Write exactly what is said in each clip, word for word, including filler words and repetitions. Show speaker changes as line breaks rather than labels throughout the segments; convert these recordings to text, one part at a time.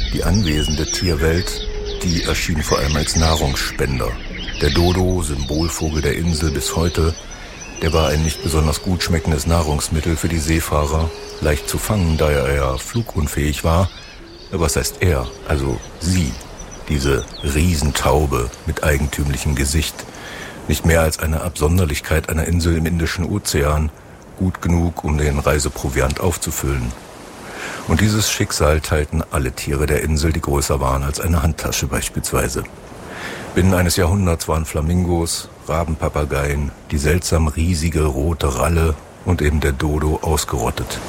Die anwesende Tierwelt, die erschien vor allem als Nahrungsspender. Der Dodo, Symbolvogel der Insel bis heute, der war ein nicht besonders gut schmeckendes Nahrungsmittel für die Seefahrer, leicht zu fangen, da er ja flugunfähig war. Was heißt er? Also sie, diese Riesentaube mit eigentümlichem Gesicht. Nicht mehr als eine Absonderlichkeit einer Insel im Indischen Ozean, gut genug, um den Reiseproviant aufzufüllen. Und dieses Schicksal teilten alle Tiere der Insel, die größer waren als eine Handtasche beispielsweise. Binnen eines Jahrhunderts waren Flamingos, Rabenpapageien, die seltsam riesige rote Ralle und eben der Dodo ausgerottet.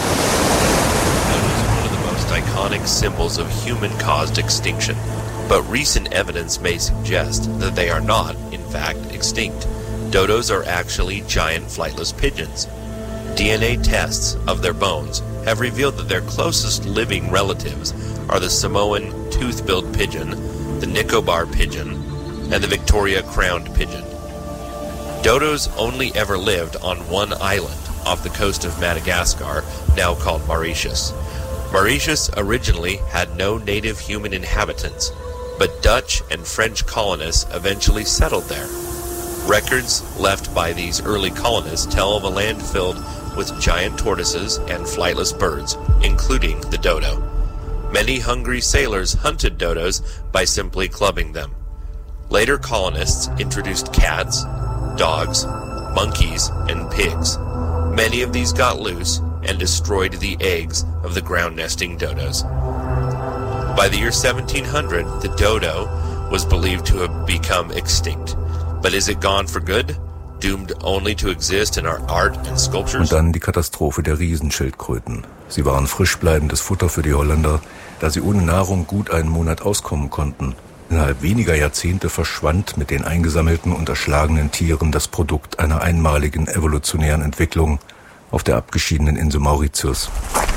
Iconic symbols of human-caused extinction, but recent evidence may suggest that they are not, in fact, extinct. Dodos are actually giant flightless pigeons. D N A tests of their bones have revealed that their closest living relatives are the Samoan tooth-billed pigeon, the Nicobar pigeon, and the Victoria crowned pigeon. Dodos only ever lived on one island off the coast of Madagascar, now called Mauritius. Mauritius originally had no native human inhabitants, but Dutch and French colonists eventually settled there. Records left by these early colonists tell of a land filled with giant tortoises and flightless birds, including the dodo. Many hungry sailors hunted dodos by simply clubbing them. Later colonists introduced cats, dogs, monkeys, and pigs. Many of these got loose and destroyed the eggs of the ground-nesting dodos. By the year seventeen hundred, the dodo was believed to have become extinct. But is it gone for good? Doomed only to exist in our art and sculptures?
Und dann die Katastrophe der Riesenschildkröten. Sie waren frisch bleibendes Futter für die Holländer, da sie ohne Nahrung gut einen Monat auskommen konnten. Innerhalb weniger Jahrzehnte verschwand mit den eingesammelten und erschlagenen Tieren das Produkt einer einmaligen evolutionären Entwicklung auf der abgeschiedenen Insel Mauritius.